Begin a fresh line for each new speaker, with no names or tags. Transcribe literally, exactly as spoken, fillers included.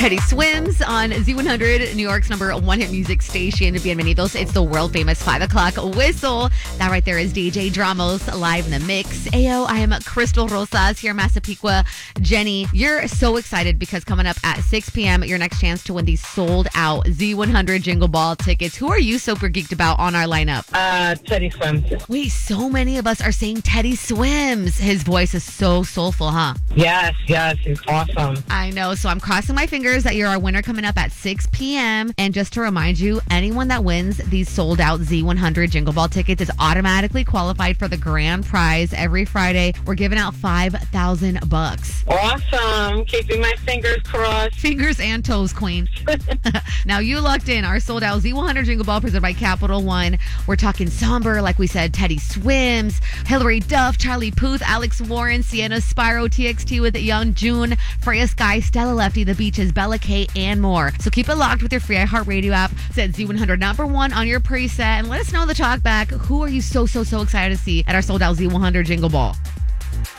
Teddy Swims on Z one hundred, New York's number one hit music station. Bienvenidos. It's the world famous five o'clock whistle. That right there is D J Dramos live in the mix. Ayo, I am Crystal Rosas here in Massapequa. Jenny, you're so excited because coming up at six p.m., your next chance to win these sold out Z one hundred Jingle Ball tickets. Who are you super geeked about on our lineup?
Uh, Teddy Swims.
Wait, so many of us are saying Teddy Swims. His voice is so soulful, huh?
Yes, yes, he's awesome.
I know. So I'm crossing my fingers that you're our winner coming up at six p.m. And just to remind you, anyone that wins these sold out Z one hundred Jingle Ball tickets is automatically qualified for the grand prize. Every Friday, we're giving out five thousand bucks.
Awesome. Keeping my fingers crossed.
Fingers and toes, queen. Now you locked in our sold out Z one hundred Jingle Ball presented by Capital One. We're talking somber, like we said, Teddy Swims, Hillary Duff, Charlie Puth, Alex Warren, Sienna Spyro, T X T with Young June, Freya Sky, Stella Lefty, The Beaches, Bella K, and more. So keep it locked with your free iHeartRadio app. Set Z one hundred number one on your preset and let us know in the talk back. Who are you so, so, so excited to see at our sold out Z one hundred Jingle Ball?